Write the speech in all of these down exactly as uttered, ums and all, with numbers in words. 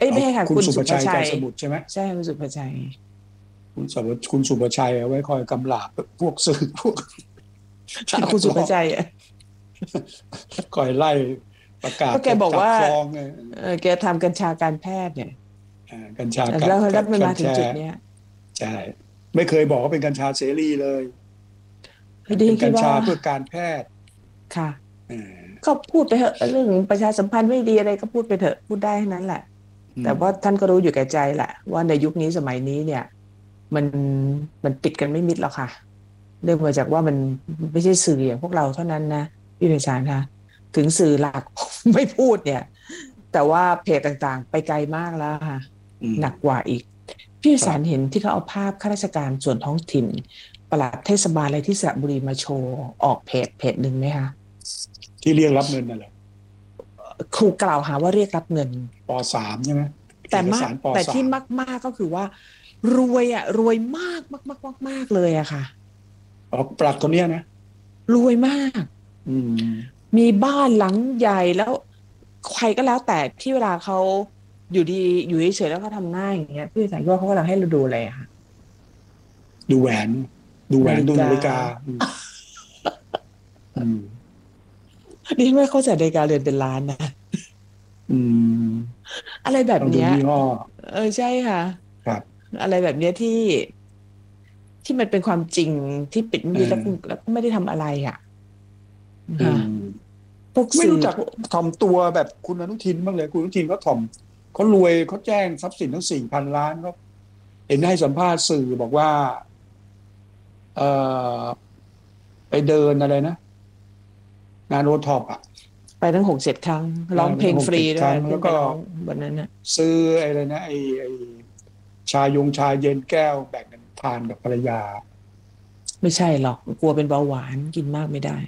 อ้ยไม่ใช่ค่ะคุณสุภชัยใจชัยสมุทรใช่ไหมใช่คุณสุภชัยคุณสุภคุณสุภชัยเอาไว้คอยกำลาบพวกสื่อพวกที่ลัคุณสุกลอบภชัยอ่ะคอยไล่ประกาศก็แกจะจับบอกว่าฟ้องไงเออแกทำกัญชาการแพทย์เนี่ยอ่ากัญชากัแล้วแล้วมันกัมาถึงญชาจุดเนี้ยใช่ไม่เคยบอกว่าเป็นกัญชาเสรีเลยมันดีเป็นกัญคิดว่าชาเพื่อการแพทย์ค่ะอ่าก็พูดไปเถอะเรื่องประชาสัมพันธ์ไม่ดีอะไรก็พูดไปเถอะพูดได้ทั้งนั้นแหละอืมแต่ว่าท่านก็รู้อยู่แก่ใจแหละว่าในยุคนี้สมัยนี้เนี่ยมันมันปิดกันไม่มิดหรอกค่ะเนื่องมาจากว่ามันไม่ใช่สื่ออย่างพวกเราเท่านั้นนะพี่ไพศาลคะถึงสื่อหลัก ไม่พูดเนี่ยแต่ว่าเพจต่างๆไปไกลมากแล้วค่ะอืมหนักกว่าอีกพี่ไพครับศาลเห็นที่เขาเอาภาพข้าราชการส่วนท้องถิ่นปลัดเทศบาลอะไรที่สระบุรีมาโชว์ออกเพจเพจหนึ่งไหมคะที่เรียกรับเงินนั่นแหละครูกล่าวหาว่าเรียกรับเงินปสามใช่ไหมเอแต่มากกสารปแต่ที่สามมากๆก็คือว่ารวยอ่ะรวยมากมากมากมากมากเลยอะค่ะออกปลัดคนเนี้ยนะรวยมากอืมมีบ้านหลังใหญ่แล้วใครก็แล้วแต่ที่เวลาเขาอยู่ดีอยู่เฉยๆแล้วเขาทำหน้าอย่างเงี้ยพี่สายว่าเขากำลังให้เราดูอะไรอะค่ะดูแหวนดูแหวนดูนาฬิกานาฬิกาอืมอืมดิฉันไม่เข้าใจนาฬิกาเรือนเป็นล้านนะอืมอะไรแบบต้องดูเนี้ยยี่ห้อเออใช่ค่ะครับอะไรแบบเนี้ยที่ที่มันเป็นความจริงที่ปิดไม่เอดีแล้วอแล้วก็ไม่ได้ทำอะไรอ่ะอืค่ะมพวกสื่อไม่รู้จักพวกถ่อมตัวแบบคุณอนุทินบ้างเลยคุณอนุทินเขาถ่อมเขารวยเขาแจ้งทรัพย์สินทั้งสี่พันล้านเขาเห็นให้สัมภาษณ์สื่อบอกว่าเออไปเดินอะไรนะงานโอท็อปอ่ะไปทั้งหกเจ็ดครั้งร้องเพลงหกเจ็ดฟรีด้วยครั้งแล้วก็ขึ้นไปร้องวันนั้นน่ะซื้ออะไรนะไอไอชายงชาเย็นแก้วแบ่งกันทานกับภรรยาไม่ใช่หรอกกลัวเป็นเบาหวานกินมากไม่ได้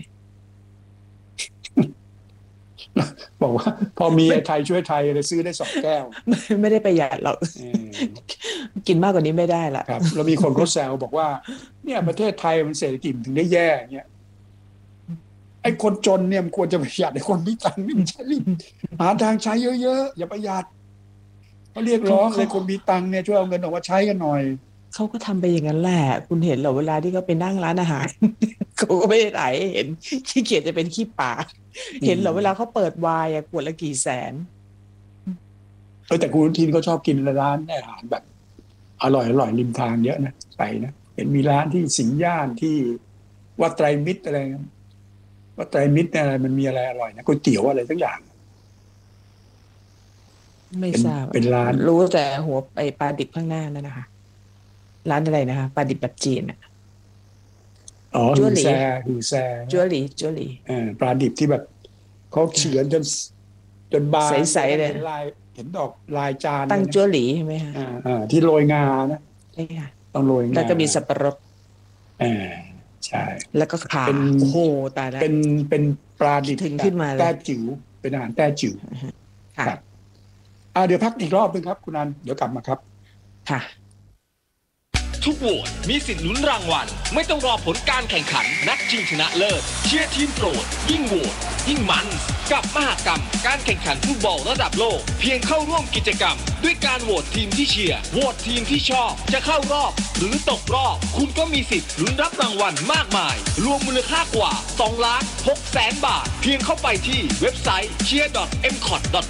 บอกว่าพอมีไม่ไอ้ไทยช่วยไทยเลยซื้อได้สองแก้วไม่ไม่ได้ประหยัดหรอกเออกินมากกว่านี้ไม่ได้ละครับแล้วมีคนเขาแซวบอกว่าเนี่ยประเทศไทยมันเศรษฐกิจถึงได้แย่เงี้ยไอ้คนจนเนี่ยมันควรจะประหยัดไอ้คนมีตังค์นี่มันใช้รีบหาทางใช้เยอะๆอย่าประหยัดเขาเรียกเขาร้องเลเขายคนมีตังค์เนี่ยช่วยเอาเงินออกมาใช้กันหน่อยเขาก็ทำไปอย่างนั้นแหละคุณเห็นเหรอเวลาที่เขาไปนั่งร้านอาหาร เขาก็ไม่ได้ถ่ายให้เห็นขี้เกียจจะเป็นขี้ป่าเห็นเหรอเวลาเขาเปิดไวน์อะขวดละกี่แสนเออแต่คุณอนุทินเขาชอบกินร้านอาหารแบบอร่อยอร่อยริมทางเยอะนะไปนะเห็นมีร้านที่สิงห์ย่านที่วัดไตรมิตรอะไรวัดไตรมิตรเนี่ยอะไรมันมีอะไรอร่อยนะก๋วยเตี๋ยวอะไรสักอย่างเป็นไม่ทราบเป็นร้านรู้แต่หัวไอปลาดิบข้างหน้านั่นนะคะร้านอะไรนะคะปลาดิบแบบจีนอะอ๋อจั่วหลีหือแซหือแซจั่วหลีจั่วหลีเออปลาดิบที่แบบเขาเฉือนจนจนบางจใสๆเลยนเห็นลายเห็นดอกลายจานเลยนะตั้งจั่วหลีใช่ไหมคะอ่าอ่าที่โรยงานะใช่ค่ะต้องโรยงาแล้วก็มีสับปะรดอ่าใช่แล้วก็ขาเป็นโอ้โหตายแล้วเป็นเป็นปลาดิบถึงแบบขึ้นมาเลยแต้จิ๋วเป็นอาหารแต้จิ๋วค่ะครับอ่าเดี๋ยวพักอีกรอบนึงครับคุณนันเดี๋ยวกลับมาครับค่ะทุกโหวตมีสิทธิ์ลุ้นรางวัลไม่ต้องรอผลการแข่งขันนัดชิงชนะเลิศเชียร์ทีมโปรดยิ่งโหวตยิ่งมันกับมหกรรมการแข่งขันฟุตบอลระดับโลกเพียงเข้าร่วมกิจกรรมด้วยการโหวตทีมที่เชียร์โหวตทีมที่ชอบจะเข้ารอบหรือตกรอบคุณก็มีสิทธิ์ลุ้นรับรางวัลมากมายรวมมูลค่ากว่าสองล้านหกแสนบาทเพียงเข้าไปที่เว็บไซต์ เชียร์ ดอท เอ็ม คอท ดอท